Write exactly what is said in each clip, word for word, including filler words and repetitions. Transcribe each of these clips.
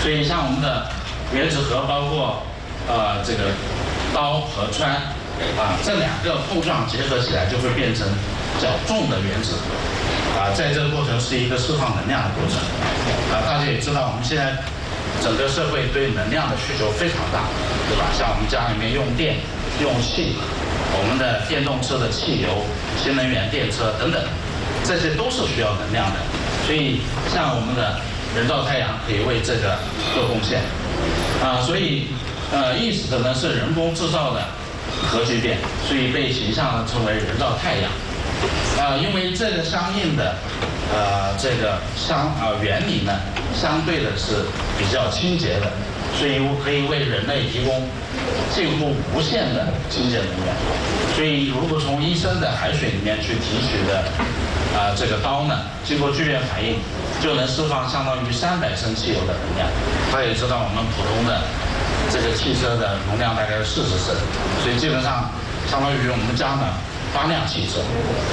所以像我们的原子核，包括呃这个氘和氚啊，这两个碰撞结合起来，就会变成较重的原子核啊。在这个过程是一个释放能量的过程啊。大家也知道，我们现在整个社会对能量的需求非常大，对吧？像我们家里面用电、用气，我们的电动车的汽油、新能源电车等等，这些都是需要能量的。所以，像我们的人造太阳可以为这个做贡献啊。所以，呃，意思呢是人工制造的核聚变，所以被形象呢称为人造太阳。啊，因为这个相应的呃这个相啊、呃、原理呢，相对的是比较清洁的，所以可以为人类提供近乎无限的清洁能源。所以如果从医生的海水里面去提取的啊、呃、这个氘呢，经过聚变反应，就能释放相当于三百升汽油的能量。大家也知道，我们普通的这个汽车的容量大概是四十升，所以基本上相当于我们家呢八辆汽车。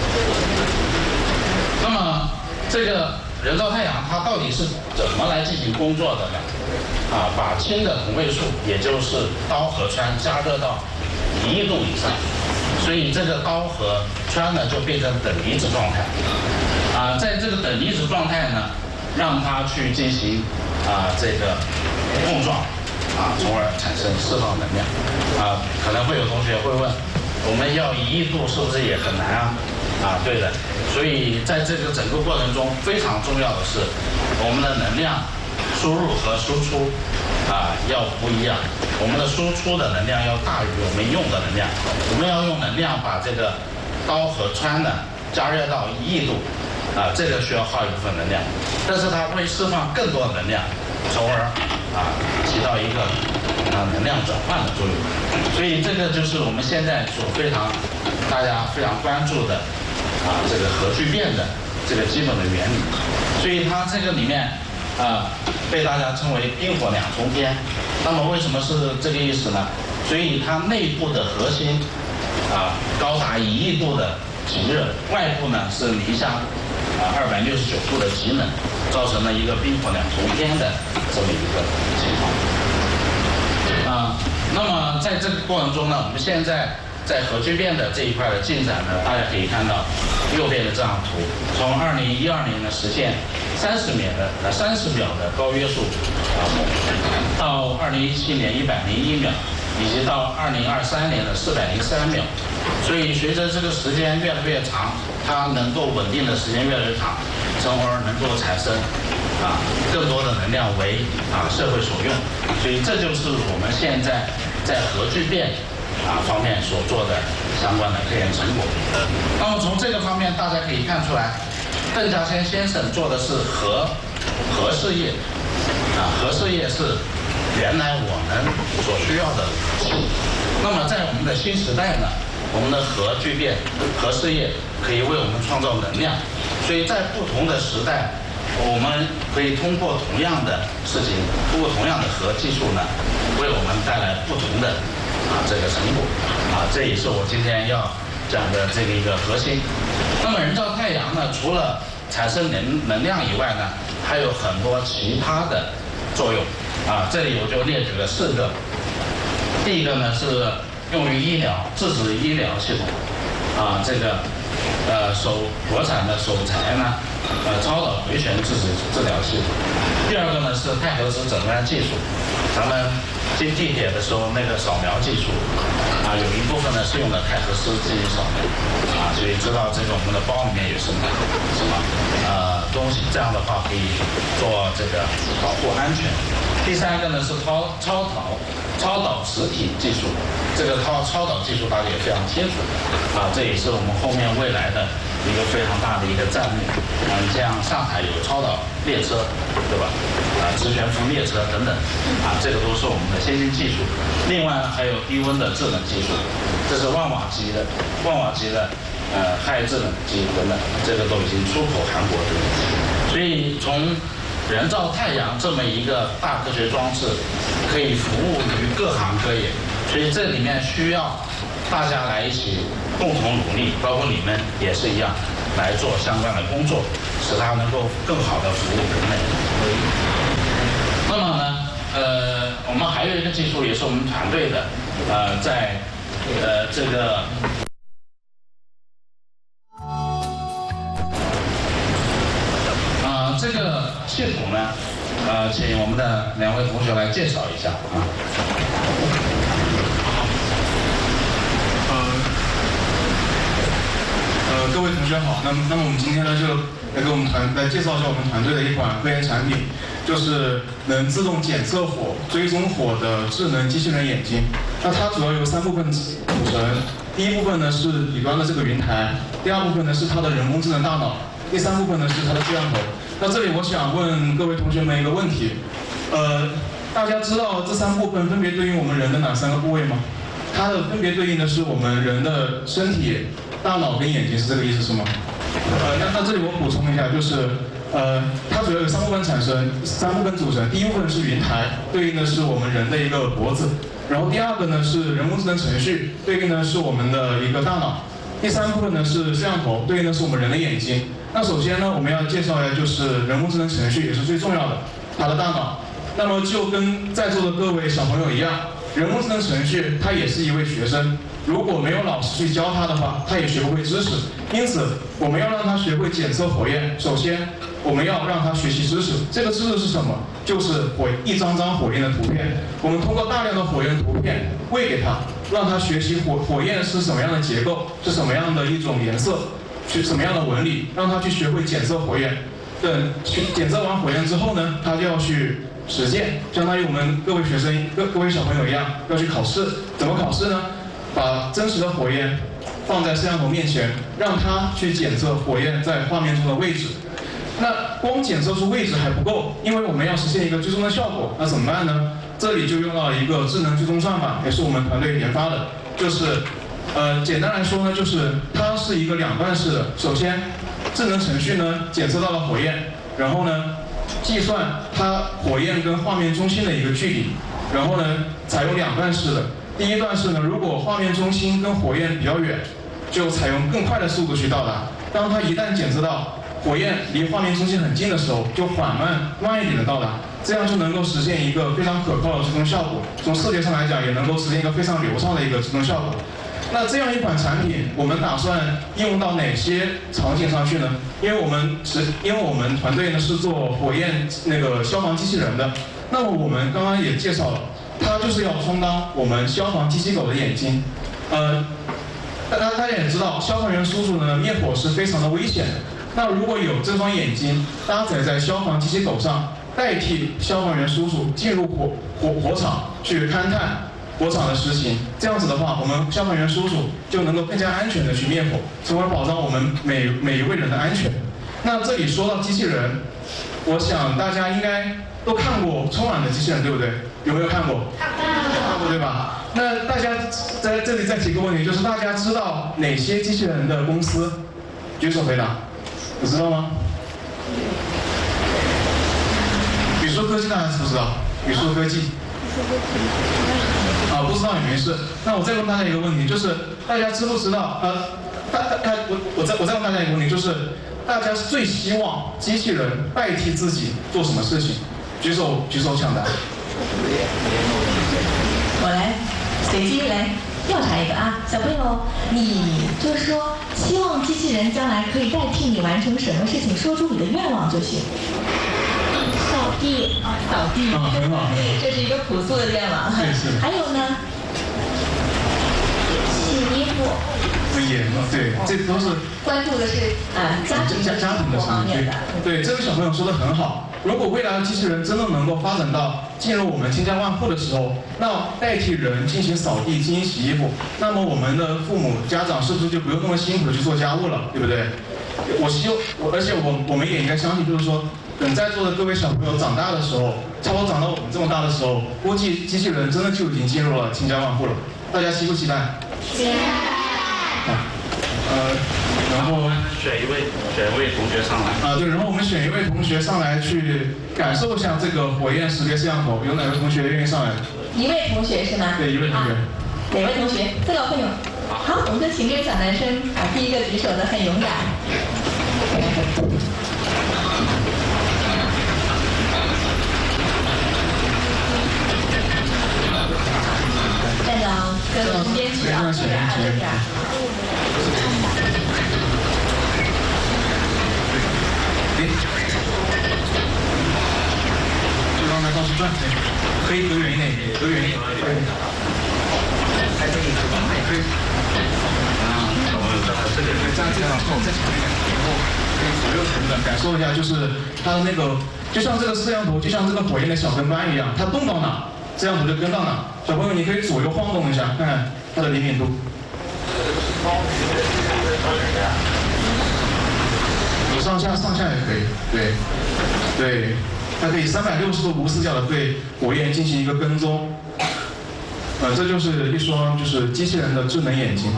那么这个人造太阳它到底是怎么来进行工作的呢？啊，把氢的同位素，也就是氘和氚加热到一亿度以上，所以这个氘和氚呢就变成等离子状态。啊，在这个等离子状态呢，让它去进行啊这个碰撞，啊，从而产生释放能量。啊，可能会有同学会问，我们要一亿度是不是也很难啊？啊，对的。所以在这个整个过程中，非常重要的是，我们的能量输入和输出啊要不一样。我们的输出的能量要大于我们用的能量。我们要用能量把这个氘和氚呢加热到一亿度，啊，这个需要耗一部分能量，但是它会释放更多的能量，从而啊起到一个啊能量转换的作用。所以这个就是我们现在所非常大家非常关注的啊这个核聚变的这个基本的原理。所以它这个里面啊被大家称为冰火两重天。那么为什么是这个意思呢？所以它内部的核心啊高达一亿度的极热，外部呢是零下啊二百六十九度的极冷，造成了一个冰火两重天的这么一个情况。啊，那么在这个过程中呢，我们现在在核聚变的这一块的进展呢，大家可以看到右边的这张图，从二零一二年呢实现三十秒的呃三十秒的高约束啊，到二零一七年一百零一秒，以及到二零二三年的四百零三秒。所以随着这个时间越来越长，它能够稳定的时间越来越长，从而能够产生啊更多的能量为啊社会所用。所以这就是我们现在在核聚变啊方面所做的相关的科研成果。那么从这个方面大家可以看出来，邓稼先先生做的是核核事业啊，核事业是原来我们所需要的武器。那么在我们的新时代呢，我们的核聚变、核事业可以为我们创造能量。所以在不同的时代，我们可以通过同样的事情，通过同样的核技术呢，为我们带来不同的啊这个成果啊，这也是我今天要讲的这个一个核心。那么人造太阳呢，除了产生能能量以外呢，还有很多其他的作用啊。这里我就列举了四个。第一个呢是用于医疗自主医疗系统啊，这个呃首国产的首台呢呃超导回旋自主治疗系统。第二个呢是钛合质诊断技术，咱们进地铁的时候那个扫描技术啊，有一部分呢是用的钛合质基因扫描啊，所以知道这个我们的包里面有什么什么呃东西，这样的话可以做这个保护安全。第三个呢是超超导超导磁体技术，这个超超导技术大家也非常清楚啊，这也是我们后面未来的一个非常大的一个战略啊。你像上海有超导列车，对吧？啊，磁悬浮列车等等啊，这个都是我们的先进技术。另外还有低温的制冷技术，这是万瓦级的万瓦级的呃氦制冷机等等，这个都已经出口韩国等等。所以从人造太阳这么一个大科学装置，可以服务于各行各业，所以这里面需要大家来一起共同努力，包括你们也是一样，来做相关的工作，使它能够更好的服务人类。那么呢， 个技术也是我们团队的，呃，在呃这个。啊、呃，这个系统呢，呃，请我们的两位同学来介绍一下啊。 呃，各位同学好。那么，那么我们今天呢，就来给我们团来介绍一下我们团队的一款科研产品，就是能自动检测火、追踪火的智能机器人眼睛。那它主要由三部分组成。第一部分呢是底端的这个云台，第二部分呢是它的人工智能大脑，第三部分呢是它的摄像头。那这里我想问各位同学们一个问题，呃，大家知道这三部分分别对应我们人的哪三个部位吗？它的分别对应的是我们人的身体、大脑跟眼睛，是这个意思是吗？呃，那那这里我补充一下，就是呃，它主要有三部分产生，三部分组成。第一部分是云台，对应的是我们人的一个脖子。然后第二个呢是人工智能程序，对应的是我们的一个大脑。第三部分呢是摄像头，对应的是我们人的眼睛。那首先呢，我们要介绍一下就是人工智能程序，也是最重要的，它的大脑。那么就跟在座的各位小朋友一样，人工智能程序他也是一位学生，如果没有老师去教他的话，他也学不会知识。因此，我们要让他学会检测火焰，首先我们要让他学习知识。这个知识是什么？就是火一张张火焰的图片。我们通过大量的火焰图片喂给他，让他学习火火焰是什么样的结构，是什么样的一种颜色，是什么样的纹理，让他去学会检测火焰。等去检测完火焰之后呢，他就要去实践，相当于我们各位学生、各各位小朋友一样，要去考试。怎么考试呢？把真实的火焰放在摄像头面前，让他去检测火焰在画面中的位置。那光检测出位置还不够，因为我们要实现一个追踪的效果，那怎么办呢？这里就用到了一个智能追踪算法，也是我们团队研发的。就是，呃，简单来说呢，就是它是一个两段式的。首先，智能程序呢检测到了火焰，然后呢计算它火焰跟画面中心的一个距离，然后呢采用两段式的。第一段式呢，如果画面中心跟火焰比较远，就采用更快的速度去到达。当它一旦检测到火焰离画面中心很近的时候，就缓慢慢一点的到达，这样就能够实现一个非常可靠的追踪效果。从视觉上来讲，也能够实现一个非常流畅的一个追踪效果。那这样一款产品，我们打算应用到哪些场景上去呢？因为我们是，因为我们团队呢是做火焰那个消防机器人的。那么我们刚刚也介绍了，它就是要充当我们消防机器狗的眼睛。呃，大家大家也知道，消防员叔叔呢灭火是非常的危险的。那如果有这双眼睛搭载在消防机器狗上，代替消防员叔叔进入火火火场去勘探火场的实情，这样子的话，我们消防员叔叔就能够更加安全的去灭火，从而保障我们每每一位人的安全。那这里说到机器人，我想大家应该都看过《春晚的机器人》，对不对？有没有看过？看过，对吧？那大家在这里再提个问题，就是大家知道哪些机器人的公司？举手回答。你知道吗？宇硕科技大家知不知道？宇硕科技。啊，不知道也没事。那我再问大家一个问题，就是大家知不知道？呃，大大大我我再我再问大家一个问题，就是大家最希望机器人代替自己做什么事情？举手举手抢答。 我来，随机来。调查一个啊，小朋友，你就是说希望机器人将来可以代替你完成什么事情，说出你的愿望就行。扫地啊，扫地， 啊，很好， 这是一个朴素的愿望。 对，是。 还有呢，洗衣服。 也对，这都是关注的是啊家庭家家庭的方面的。 对，这位小朋友说的很好。如果未来的机器人真的能够发展到进入我们千家万户的时候，那代替人进行扫地、进行洗衣服，那么我们的父母、家长是不是就不用那么辛苦的去做家务了，对不对？我希我，而且我我们也应该相信，就是说，等在座的各位小朋友长大的时候，差不多长到我们这么大的时候，估计机器人真的就已经进入了千家万户了。大家期不期待？ 期待。 呃，然后选一位选一位同学上来。 啊，对，然后我们选一位同学上来去感受一下这个火焰识别摄像头，有哪位同学愿意上来？ 一位同学是吗？ 对，一位同学。啊、 哪位同学？这个会有。好，我们就请这位小男生啊，第一个举手的很勇敢。 边啊，这边。 哎，就刚才倒是转，可以隔远一点，隔远一点，还可以，可以。啊，小朋友站在这里，站这样后，再前面一点，然后可以左右旋转，感受一下，就是它的那个，就像这个摄像头，就像这个火焰的小跟班一样，它动到哪，摄像头就跟到哪。小朋友，你可以左右晃动一下，看看它的灵敏度。上下上下也可以，对，对，它可以三百六十度无死角的对火焰进行一个跟踪，呃，这就是一双就是机器人的智能眼睛。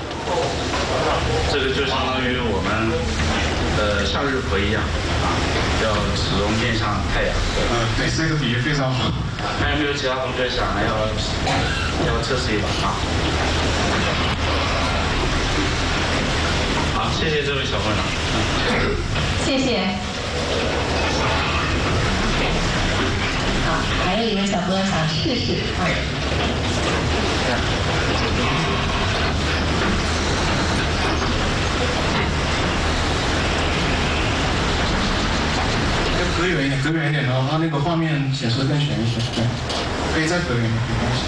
这个就相当于我们呃向日葵一样啊，要始终面向太阳。 嗯，对，这个比喻非常好。 还有没有其他同学想要要测试一把啊？好，谢谢这位小朋友。嗯， 谢谢。好，还有一位小朋友想试试啊。 隔远一点，隔远一点的话，它那个画面显示更全一些。对，可以再隔远一点，没关系。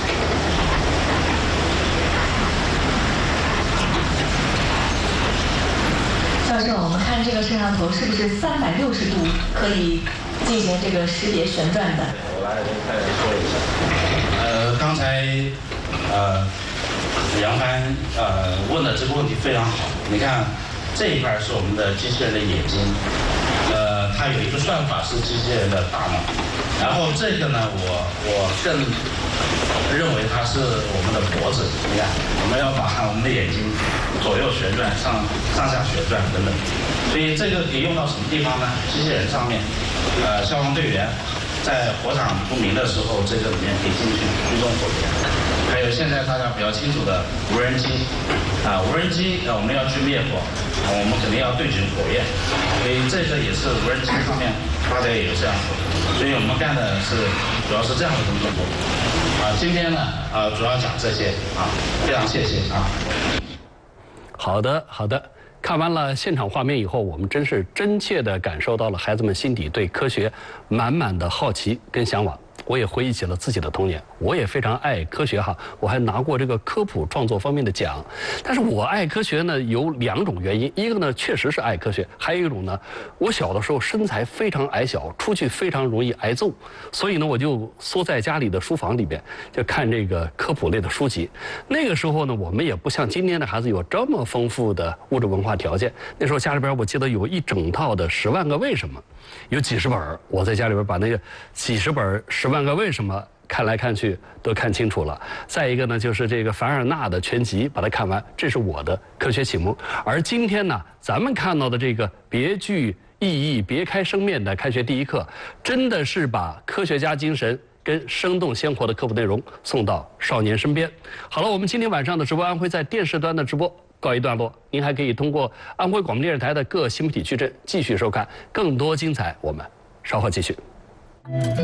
教授，我们看这个摄像头是不是三百六十度可以进行这个识别旋转的？ 我来再来说一下。呃，刚才呃杨帆呃问的这个问题非常好。你看这一块是我们的机器人的眼睛，呃，它有一个算法是机器人的大脑，然后这个呢，我我更认为它是我们的脖子。你看，我们要把我们的眼睛左右旋转、上上下旋转等等，所以这个可以用到什么地方呢？机器人上面，呃，消防队员在火场不明的时候，这个里面可以进去追踪火源。还有现在大家比较清楚的无人机，啊，无人机呃我们要去灭火，啊，我们肯定要对准火焰，所以这个也是无人机上面大家也有这样做，所以我们干的是主要是这样的工作。啊，今天呢啊主要讲这些啊，非常谢谢啊。 好的，好的。看完了现场画面以后，我们真是真切地感受到了孩子们心底对科学满满的好奇跟向往。我也回忆起了自己的童年，我也非常爱科学哈，我还拿过这个科普创作方面的奖。但是我爱科学呢有两种原因，一个呢确实是爱科学，还有一种呢，我小的时候身材非常矮小，出去非常容易挨揍，所以呢我就缩在家里的书房里边，就看这个科普类的书籍。那个时候呢，我们也不像今天的孩子有这么丰富的物质文化条件，那时候家里边我记得有一整套的《十万个为什么》，有几十本，我在家里边把那个几十本《十万个为什么》看来看去都看清楚了。再一个呢，就是这个凡尔纳的全集，把它看完，这是我的科学启蒙。而今天呢，咱们看到的这个别具意义、别开生面的开学第一课，真的是把科学家精神跟生动鲜活的科普内容送到少年身边。好了，我们今天晚上的直播安徽在电视端的直播告一段落，您还可以通过安徽广播电视台的各新媒体矩阵继续收看更多精彩，我们稍后继续。